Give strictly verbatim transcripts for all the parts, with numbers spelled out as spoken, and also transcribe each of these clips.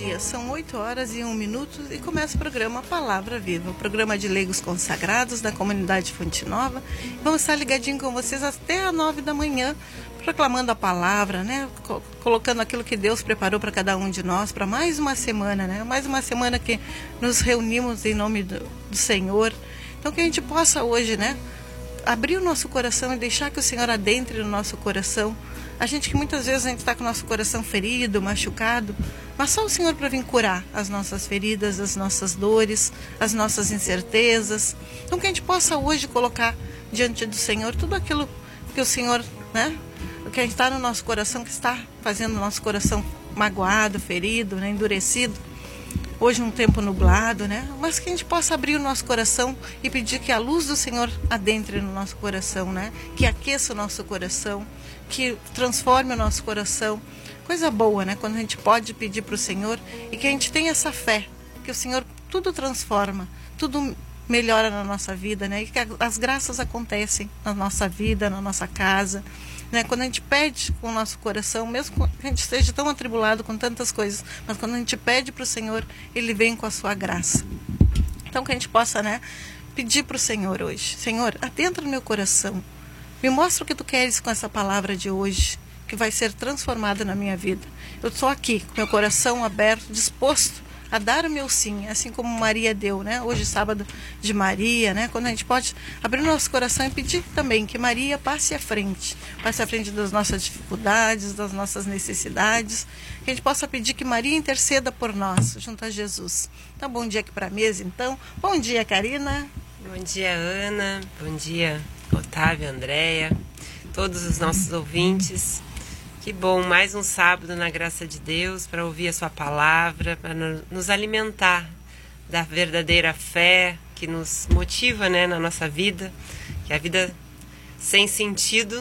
dia, são oito horas e um minuto e começa o programa Palavra Viva, o programa de leigos consagrados da comunidade Fonte Nova. Vamos estar ligadinho com vocês até às nove da manhã, proclamando a palavra, né? Colocando aquilo que Deus preparou para cada um de nós, para mais uma semana, né? Mais uma semana que nos reunimos em nome do, do Senhor. Então que a gente possa hoje, né? Abrir o nosso coração e deixar que o Senhor adentre no nosso coração. A gente que muitas vezes a gente está com o nosso coração ferido, machucado, mas só o Senhor para vir curar as nossas feridas, as nossas dores, as nossas incertezas. Então que a gente possa hoje colocar diante do Senhor tudo aquilo que o Senhor, né, o que está no nosso coração, que está fazendo o nosso coração magoado, ferido, né, endurecido. Hoje um tempo nublado, né? Mas que a gente possa abrir o nosso coração e pedir que a luz do Senhor adentre no nosso coração, né? Que aqueça o nosso coração, que transforme o nosso coração. Coisa boa, né? Quando a gente pode pedir para o Senhor e que a gente tenha essa fé, que o Senhor tudo transforma, tudo melhora na nossa vida, né? E que as graças acontecem na nossa vida, na nossa casa, né? Quando a gente pede com o nosso coração, mesmo que a gente esteja tão atribulado com tantas coisas, mas quando a gente pede para o Senhor, Ele vem com a sua graça. Então que a gente possa, né, pedir para o Senhor hoje: Senhor, adentra no meu coração, me mostra o que Tu queres com essa palavra de hoje, que vai ser transformada na minha vida. Eu estou aqui com meu coração aberto, disposto a dar o meu sim, assim como Maria deu, né? Hoje sábado de Maria, né? Quando a gente pode abrir o nosso coração e pedir também que Maria passe à frente, passe à frente das nossas dificuldades, das nossas necessidades, que a gente possa pedir que Maria interceda por nós, junto a Jesus. Então, bom dia aqui para a mesa, então. Bom dia, Karina. Bom dia, Ana. Bom dia, Otávio, Andréia, todos os nossos ouvintes. Que bom, mais um sábado na graça de Deus para ouvir a sua palavra, para nos alimentar da verdadeira fé que nos motiva, né, na nossa vida, que a vida sem sentido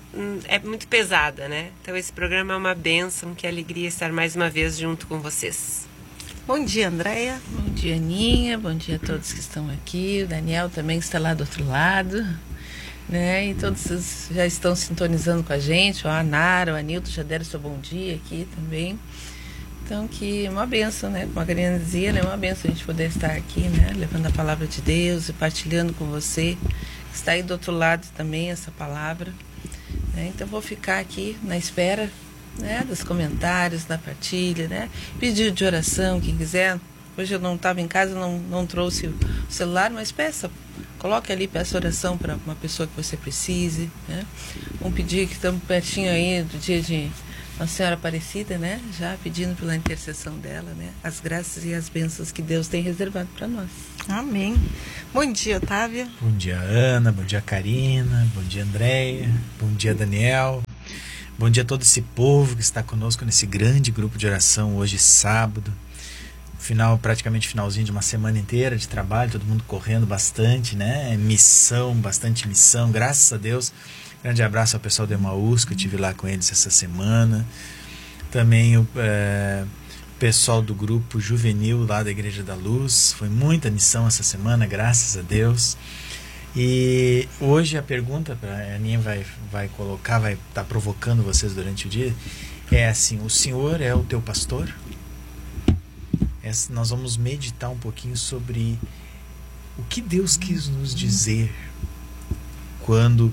é muito pesada, né? Então esse programa é uma bênção, que alegria estar mais uma vez junto com vocês. Bom dia, Andréia. Bom dia, Aninha. Bom dia a todos que estão aqui. O Daniel também está lá do outro lado, né? E todos já estão sintonizando com a gente. O Anara, o Anilton já deram seu bom dia aqui também. Então, que é uma benção, né? Como a Karina dizia, é uma benção a gente poder estar aqui, né? Levando a palavra de Deus e partilhando com você, que está aí do outro lado também essa palavra, né? Então, vou ficar aqui na espera, né, dos comentários, da partilha, né? Pedido de oração, quem quiser. Hoje eu não estava em casa, não, não trouxe o celular, mas peça, coloque ali, peça oração para uma pessoa que você precise, né? Vamos pedir, que estamos pertinho aí do dia de Nossa Senhora Aparecida, né? Já pedindo pela intercessão dela, né? As graças e as bênçãos que Deus tem reservado para nós. Amém. Bom dia, Otávio. Bom dia, Ana. Bom dia, Karina. Bom dia, Andréia. Bom dia, Daniel. Bom dia a todo esse povo que está conosco nesse grande grupo de oração hoje, sábado. Final, praticamente finalzinho de uma semana inteira de trabalho, todo mundo correndo bastante, né? Missão, bastante missão, graças a Deus. Grande abraço ao pessoal do Emaús, que eu estive lá com eles essa semana. Também o é, pessoal do grupo juvenil lá da Igreja da Luz. Foi muita missão essa semana, graças a Deus. E hoje a pergunta, a Aninha vai, vai colocar, vai estar provocando vocês durante o dia, é assim: o Senhor é o teu pastor? Essa, nós vamos meditar um pouquinho sobre o que Deus quis nos dizer quando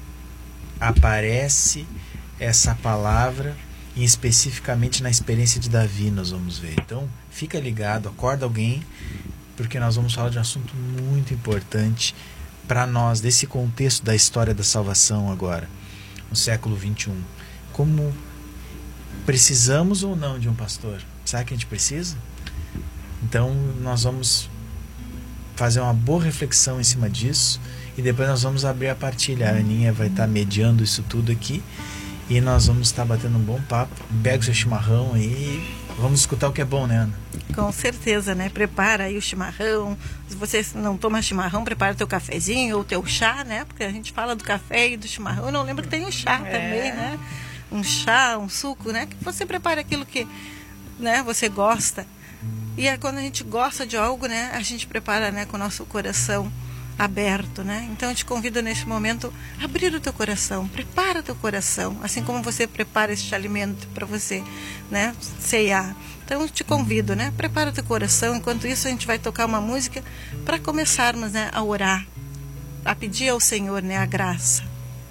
aparece essa palavra, e especificamente na experiência de Davi nós vamos ver. Então fica ligado, acorda alguém, porque nós vamos falar de um assunto muito importante para nós, desse contexto da história da salvação agora, no século vinte e um. Como precisamos ou não de um pastor? Será que a gente precisa? Então nós vamos fazer uma boa reflexão em cima disso e depois nós vamos abrir a partilha. A Aninha vai estar mediando isso tudo aqui e nós vamos estar batendo um bom papo. Pega o seu chimarrão aí e vamos escutar o que é bom, né, Ana? Com certeza, né? Prepara aí o chimarrão. Se você não toma chimarrão, prepara o teu cafezinho ou o teu chá, né? Porque a gente fala do café e do chimarrão. Eu não lembro que tem o chá é. também, né? Um chá, um suco, né? Que você prepare aquilo que, né, você gosta. E é quando a gente gosta de algo, né, a gente prepara, né, com o nosso coração aberto, né? Então eu te convido neste momento a abrir o teu coração, prepara o teu coração, assim como você prepara este alimento para você, né, ceiar. Então eu te convido, né, prepara o teu coração. Enquanto isso a gente vai tocar uma música para começarmos, né, a orar, a pedir ao Senhor, né, a graça.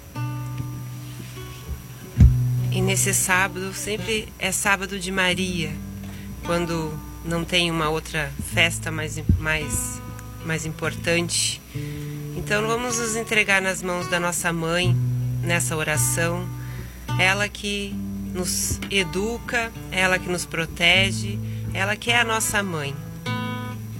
E nesse sábado, sempre é sábado de Maria, quando não tem uma outra festa mais, mais, mais importante. Então vamos nos entregar nas mãos da nossa mãe nessa oração. Ela que nos educa, ela que nos protege, ela que é a nossa mãe.